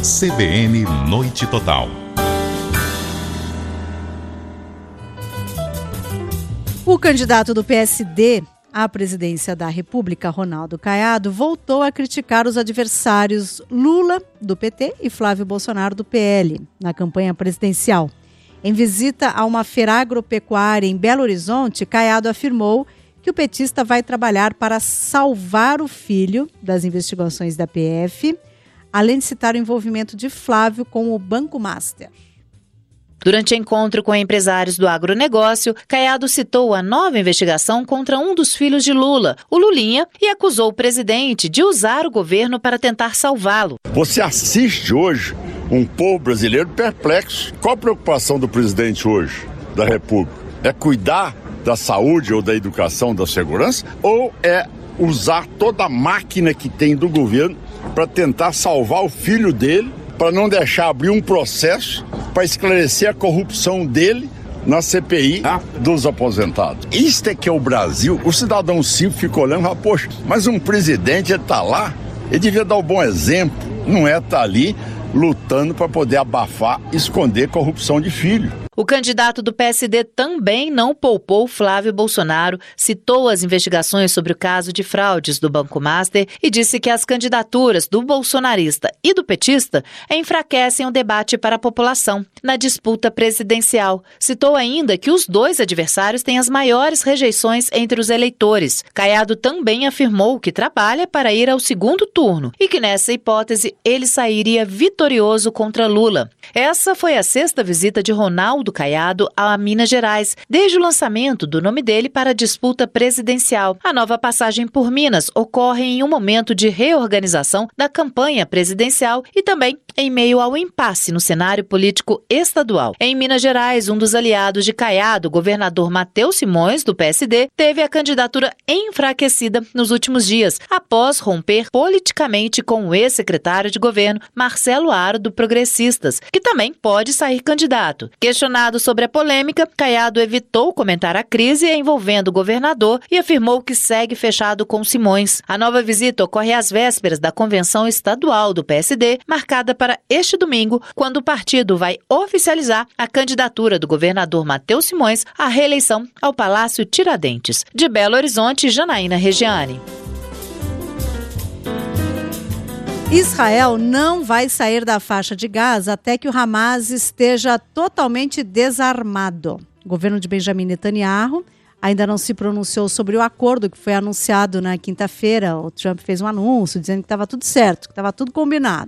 CBN Noite Total. O candidato do PSD à presidência da República, Ronaldo Caiado, voltou a criticar os adversários Lula, do PT, e Flávio Bolsonaro, do PL, na campanha presidencial. Em visita a uma feira agropecuária em Belo Horizonte, Caiado afirmou que o petista vai trabalhar para salvar o filho das investigações da PF, além de citar o envolvimento de Flávio com o Banco Master. Durante encontro com empresários do agronegócio, Caiado citou a nova investigação contra um dos filhos de Lula, o Lulinha, e acusou o presidente de usar o governo para tentar salvá-lo. Você assiste hoje um povo brasileiro perplexo. Qual a preocupação do presidente hoje da República? É cuidar da saúde ou da educação, da segurança? Ou é usar toda a máquina que tem do governo para tentar salvar o filho dele, para não deixar abrir um processo para esclarecer a corrupção dele na CPI dos aposentados? Isto é que é o Brasil. O cidadão simples fica olhando e fala, poxa, mas um presidente, ele está lá, ele devia dar um bom exemplo, não é estar ali lutando para poder abafar, esconder corrupção de filho. O candidato do PSD também não poupou Flávio Bolsonaro, citou as investigações sobre o caso de fraudes do Banco Master e disse que as candidaturas do bolsonarista e do petista enfraquecem o debate para a população na disputa presidencial. Citou ainda que os dois adversários têm as maiores rejeições entre os eleitores. Caiado também afirmou que trabalha para ir ao segundo turno e que, nessa hipótese, ele sairia vitorioso contra Lula. Essa foi a sexta visita de Ronaldo Caiado a Minas Gerais, desde o lançamento do nome dele para a disputa presidencial. A nova passagem por Minas ocorre em um momento de reorganização da campanha presidencial e também em meio ao impasse no cenário político estadual. Em Minas Gerais, um dos aliados de Caiado, o governador Matheus Simões, do PSD, teve a candidatura enfraquecida nos últimos dias, após romper politicamente com o ex-secretário de governo, Marcelo Aro, do Progressistas, que também pode sair candidato. Questionado sobre a polêmica, Caiado evitou comentar a crise envolvendo o governador e afirmou que segue fechado com Simões. A nova visita ocorre às vésperas da convenção estadual do PSD, marcada para este domingo, quando o partido vai oficializar a candidatura do governador Matheus Simões à reeleição ao Palácio Tiradentes. De Belo Horizonte, Janaína Regiane. Israel não vai sair da faixa de Gaza até que o Hamas esteja totalmente desarmado. O governo de Benjamin Netanyahu ainda não se pronunciou sobre o acordo que foi anunciado na quinta-feira. O Trump fez um anúncio dizendo que estava tudo certo, que estava tudo combinado.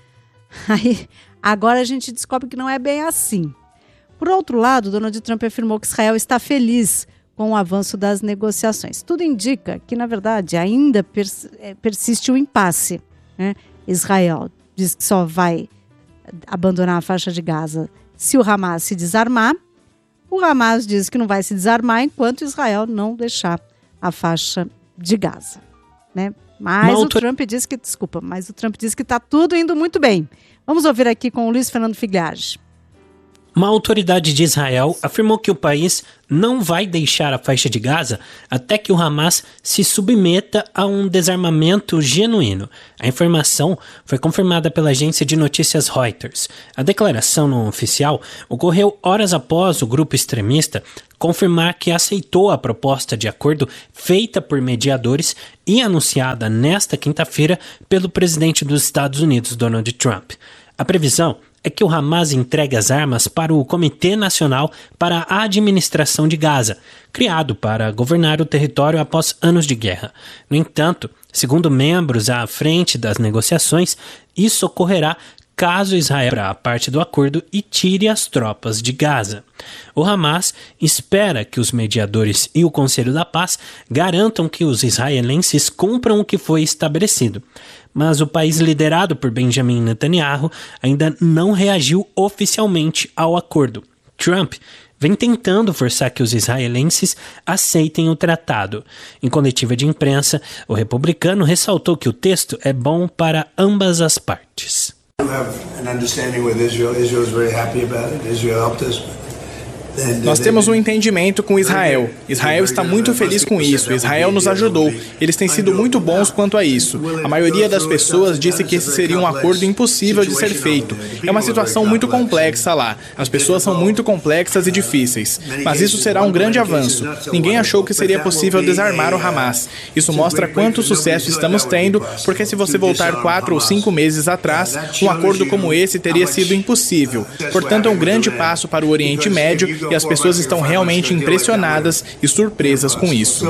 Aí, agora a gente descobre que não é bem assim. Por outro lado, Donald Trump afirmou que Israel está feliz com o avanço das negociações. Tudo indica que, na verdade, ainda persiste o impasse. Israel diz que só vai abandonar a faixa de Gaza se o Hamas se desarmar. O Hamas diz que não vai se desarmar enquanto Israel não deixar a faixa de Gaza, né? Mas o Trump diz que está tudo indo muito bem. Vamos ouvir aqui com o Luiz Fernando Figliage. Uma autoridade de Israel afirmou que o país não vai deixar a faixa de Gaza até que o Hamas se submeta a um desarmamento genuíno. A informação foi confirmada pela agência de notícias Reuters. A declaração não oficial ocorreu horas após o grupo extremista confirmar que aceitou a proposta de acordo feita por mediadores e anunciada nesta quinta-feira pelo presidente dos Estados Unidos, Donald Trump. A previsão é que o Hamas entregue as armas para o Comitê Nacional para a Administração de Gaza, criado para governar o território após anos de guerra. No entanto, segundo membros à frente das negociações, isso ocorrerá caso Israel abra a parte do acordo e tire as tropas de Gaza. O Hamas espera que os mediadores e o Conselho da Paz garantam que os israelenses cumpram o que foi estabelecido. Mas o país liderado por Benjamin Netanyahu ainda não reagiu oficialmente ao acordo. Trump vem tentando forçar que os israelenses aceitem o tratado. Em coletiva de imprensa, o republicano ressaltou que o texto é bom para ambas as partes. We have an understanding with Israel. Israel is very happy about it. Israel helped us Nós temos um entendimento com Israel. Israel está muito feliz com isso. Israel nos ajudou. Eles têm sido muito bons quanto a isso. A maioria das pessoas disse que esse seria um acordo impossível de ser feito. É uma situação muito complexa lá. As pessoas são muito complexas e difíceis. Mas isso será um grande avanço. Ninguém achou que seria possível desarmar o Hamas. Isso mostra quanto sucesso estamos tendo, porque se você voltar 4 ou 5 meses atrás, um acordo como esse teria sido impossível. Portanto, é um grande passo para o Oriente Médio e as pessoas estão realmente impressionadas e surpresas com isso.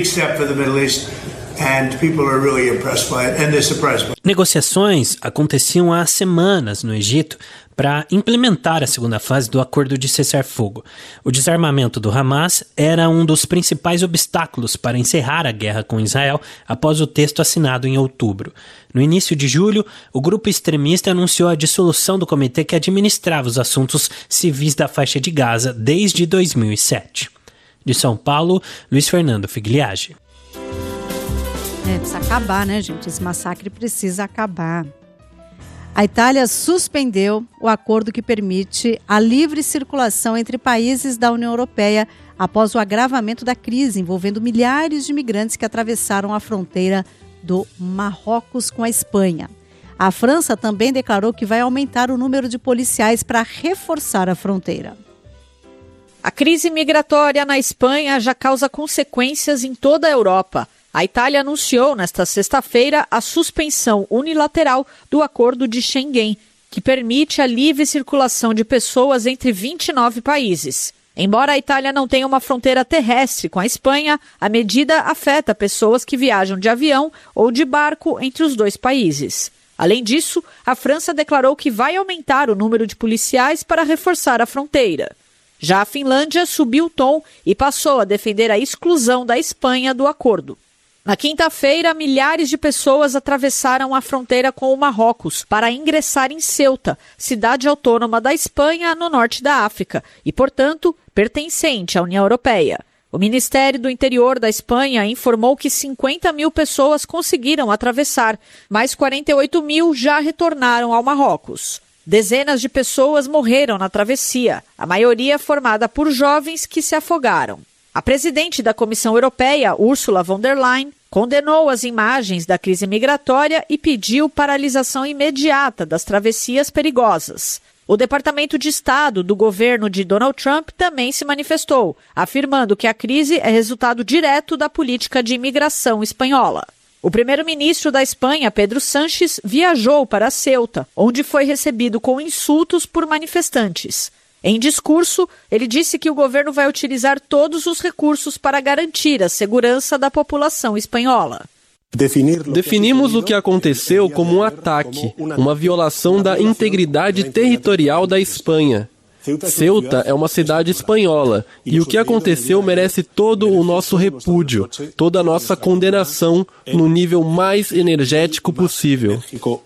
Negociações aconteciam há semanas no Egito para implementar a segunda fase do acordo de cessar-fogo. O desarmamento do Hamas era um dos principais obstáculos para encerrar a guerra com Israel após o texto assinado em outubro. No início de julho, o grupo extremista anunciou a dissolução do comitê que administrava os assuntos civis da faixa de Gaza desde 2007. De São Paulo, Luiz Fernando Figliage. Precisa acabar, né, gente? Esse massacre precisa acabar. A Itália suspendeu o acordo que permite a livre circulação entre países da União Europeia após o agravamento da crise envolvendo milhares de imigrantes que atravessaram a fronteira do Marrocos com a Espanha. A França também declarou que vai aumentar o número de policiais para reforçar a fronteira. A crise migratória na Espanha já causa consequências em toda a Europa. A Itália anunciou nesta sexta-feira a suspensão unilateral do Acordo de Schengen, que permite a livre circulação de pessoas entre 29 países. Embora a Itália não tenha uma fronteira terrestre com a Espanha, a medida afeta pessoas que viajam de avião ou de barco entre os dois países. Além disso, a França declarou que vai aumentar o número de policiais para reforçar a fronteira. Já a Finlândia subiu o tom e passou a defender a exclusão da Espanha do acordo. Na quinta-feira, milhares de pessoas atravessaram a fronteira com o Marrocos para ingressar em Ceuta, cidade autônoma da Espanha no norte da África e, portanto, pertencente à União Europeia. O Ministério do Interior da Espanha informou que 50 mil pessoas conseguiram atravessar, mas 48 mil já retornaram ao Marrocos. Dezenas de pessoas morreram na travessia, a maioria formada por jovens que se afogaram. A presidente da Comissão Europeia, Ursula von der Leyen, condenou as imagens da crise migratória e pediu paralisação imediata das travessias perigosas. O Departamento de Estado do governo de Donald Trump também se manifestou, afirmando que a crise é resultado direto da política de imigração espanhola. O primeiro-ministro da Espanha, Pedro Sánchez, viajou para Ceuta, onde foi recebido com insultos por manifestantes. Em discurso, ele disse que o governo vai utilizar todos os recursos para garantir a segurança da população espanhola. Definimos o que aconteceu como um ataque, uma violação da integridade territorial da Espanha. Ceuta é uma cidade espanhola e o que aconteceu merece todo o nosso repúdio, toda a nossa condenação no nível mais energético possível.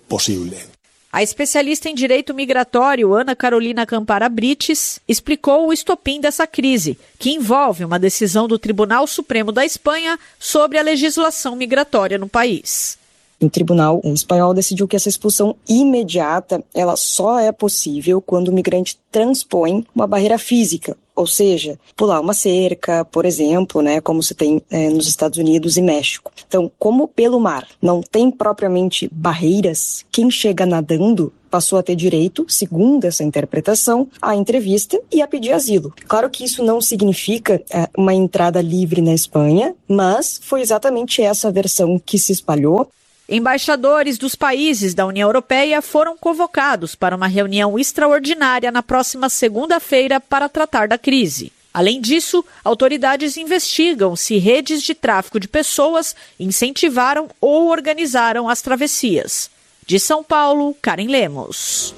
A especialista em direito migratório, Ana Carolina Campara Brites, explicou o estopim dessa crise, que envolve uma decisão do Tribunal Supremo da Espanha sobre a legislação migratória no país. O tribunal espanhol decidiu que essa expulsão imediata ela só é possível quando o migrante transpõe uma barreira física, ou seja, pular uma cerca, por exemplo, como se tem nos Estados Unidos e México. Então, como pelo mar não tem propriamente barreiras, quem chega nadando passou a ter direito, segundo essa interpretação, à entrevista e a pedir asilo. Claro que isso não significa uma entrada livre na Espanha, mas foi exatamente essa versão que se espalhou. Embaixadores dos países da União Europeia foram convocados para uma reunião extraordinária na próxima segunda-feira para tratar da crise. Além disso, autoridades investigam se redes de tráfico de pessoas incentivaram ou organizaram as travessias. De São Paulo, Karen Lemos.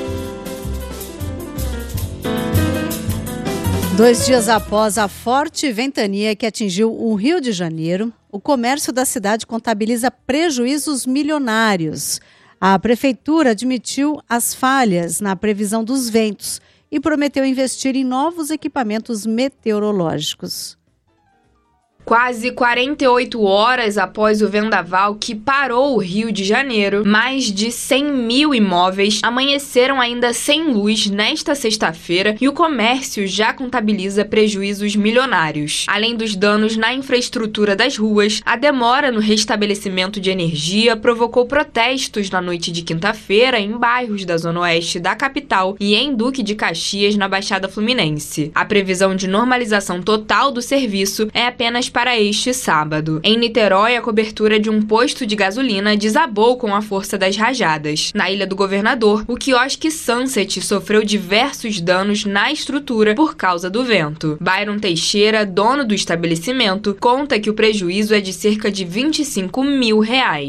2 dias após a forte ventania que atingiu o Rio de Janeiro, o comércio da cidade contabiliza prejuízos milionários. A prefeitura admitiu as falhas na previsão dos ventos e prometeu investir em novos equipamentos meteorológicos. Quase 48 horas após o vendaval que parou o Rio de Janeiro, mais de 100 mil imóveis amanheceram ainda sem luz nesta sexta-feira e o comércio já contabiliza prejuízos milionários. Além dos danos na infraestrutura das ruas, a demora no restabelecimento de energia provocou protestos na noite de quinta-feira em bairros da zona oeste da capital e em Duque de Caxias, na Baixada Fluminense. A previsão de normalização total do serviço é apenas para este sábado. Em Niterói, a cobertura de um posto de gasolina desabou com a força das rajadas. Na Ilha do Governador, o quiosque Sunset sofreu diversos danos na estrutura por causa do vento. Byron Teixeira, dono do estabelecimento, conta que o prejuízo é de cerca de R$25 mil.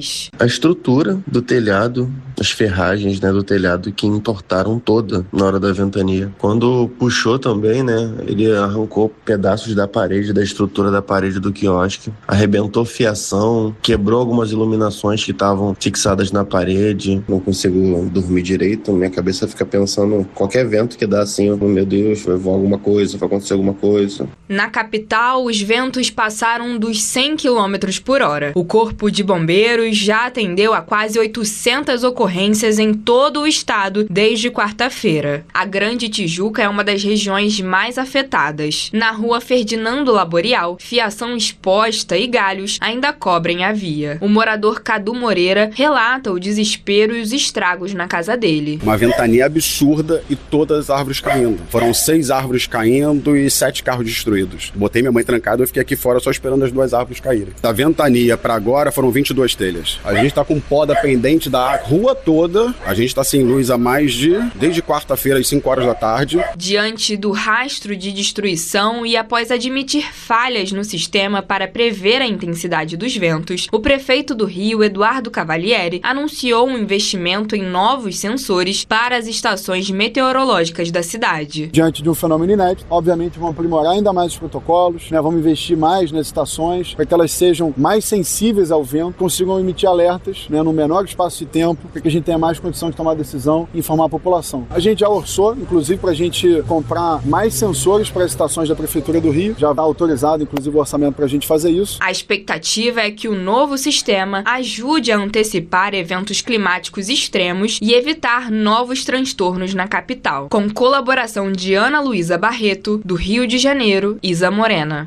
A estrutura do telhado, as ferragens, do telhado que entortaram toda na hora da ventania. Quando puxou também, ele arrancou pedaços da parede, da estrutura da parede do quiosque, arrebentou fiação, quebrou algumas iluminações que estavam fixadas na parede. Não consigo dormir direito, minha cabeça fica pensando qualquer vento que dá assim, meu Deus, vai voar alguma coisa, vai acontecer alguma coisa. Na capital, os ventos passaram dos 100 km por hora. O Corpo de Bombeiros já atendeu a quase 800 ocorrências em todo o estado desde quarta-feira. A Grande Tijuca é uma das regiões mais afetadas. Na rua Ferdinando Laborial, fiação exposta e galhos ainda cobrem a via. O morador Cadu Moreira relata o desespero e os estragos na casa dele. Uma ventania absurda e todas as árvores caindo. Foram 6 árvores caindo e 7 carros destruídos. Botei minha mãe trancada e fiquei aqui fora só esperando as 2 árvores caírem. Da ventania para agora foram 22 telhas. A gente tá com poda pendente da rua toda. A gente tá sem luz há desde quarta-feira às 5 horas da tarde. Diante do rastro de destruição e após admitir falhas no sistema para prever a intensidade dos ventos, o prefeito do Rio, Eduardo Cavalieri, anunciou um investimento em novos sensores para as estações meteorológicas da cidade. Diante de um fenômeno inédito, obviamente vamos aprimorar ainda mais os protocolos, vamos investir mais nas estações para que elas sejam mais sensíveis ao vento, consigam emitir alertas no menor espaço de tempo, para que a gente tenha mais condição de tomar decisão e informar a população. A gente já orçou, inclusive, para a gente comprar mais sensores para as estações da Prefeitura do Rio, já está autorizado, inclusive, o orçamento para a gente fazer isso. A expectativa é que o novo sistema ajude a antecipar eventos climáticos extremos e evitar novos transtornos na capital. Com colaboração de Ana Luísa Barreto, do Rio de Janeiro, Isa Morena.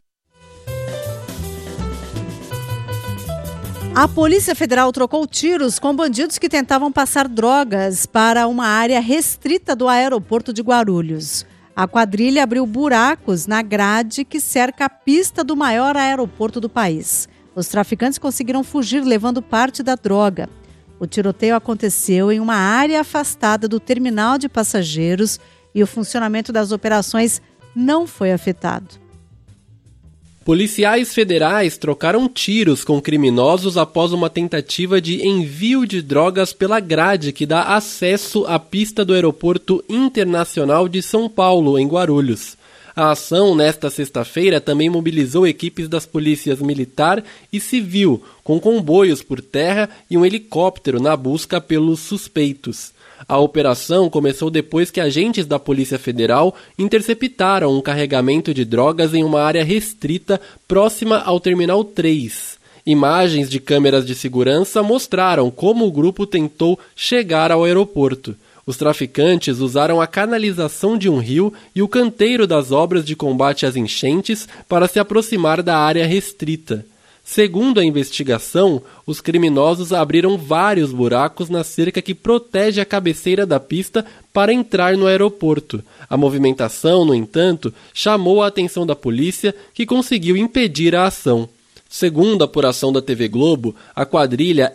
A Polícia Federal trocou tiros com bandidos que tentavam passar drogas para uma área restrita do aeroporto de Guarulhos. A quadrilha abriu buracos na grade que cerca a pista do maior aeroporto do país. Os traficantes conseguiram fugir levando parte da droga. O tiroteio aconteceu em uma área afastada do terminal de passageiros e o funcionamento das operações não foi afetado. Policiais federais trocaram tiros com criminosos após uma tentativa de envio de drogas pela grade que dá acesso à pista do Aeroporto Internacional de São Paulo, em Guarulhos. A ação, nesta sexta-feira, também mobilizou equipes das polícias militar e civil, com comboios por terra e um helicóptero na busca pelos suspeitos. A operação começou depois que agentes da Polícia Federal interceptaram um carregamento de drogas em uma área restrita próxima ao Terminal 3. Imagens de câmeras de segurança mostraram como o grupo tentou chegar ao aeroporto. Os traficantes usaram a canalização de um rio e o canteiro das obras de combate às enchentes para se aproximar da área restrita. Segundo a investigação, os criminosos abriram vários buracos na cerca que protege a cabeceira da pista para entrar no aeroporto. A movimentação, no entanto, chamou a atenção da polícia, que conseguiu impedir a ação. Segundo a apuração da TV Globo, a quadrilha